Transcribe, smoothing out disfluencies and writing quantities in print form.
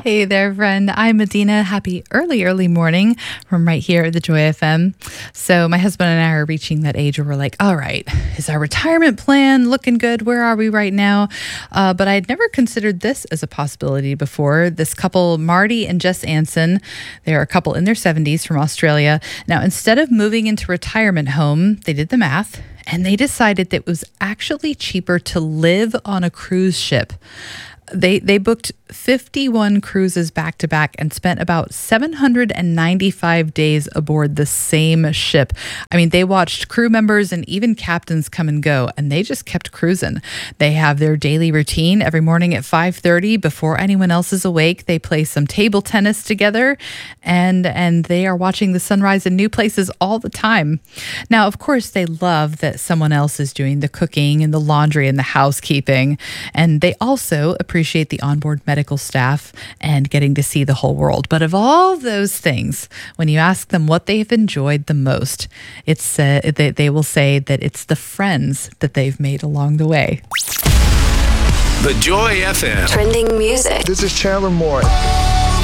Hey there, friend. I'm Medina. Happy early morning from right here at the Joy FM. So my husband and I are reaching that age where we're like, all right, is our retirement plan looking good? Where are we right now? But I'd never considered this as a possibility before. This couple, Marty and Jess Anson, they're a couple in their 70s from Australia. Now, instead of moving into retirement home, they did the math and they decided that it was actually cheaper to live on a cruise ship. They booked 51 cruises back to back and spent about 795 days aboard the same ship. I mean, they watched crew members and even captains come and go, and they just kept cruising. They have their daily routine every morning at 5:30 before anyone else is awake. They play some table tennis together, and they are watching the sunrise in new places all the time. Now, of course, they love that someone else is doing the cooking and the laundry and the housekeeping, and they also appreciate the onboard medical staff and getting to see the whole world. But of all those things, when you ask them what they've enjoyed the most, it's they will say that it's the friends that they've made along the way. The Joy FM. Trending music. This is Chandler Moore.